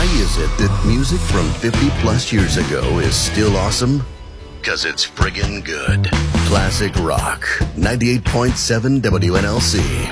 is it that music from 50 plus years ago is still awesome? 'Cause it's friggin' good. Classic Rock, 98.7 WNLC.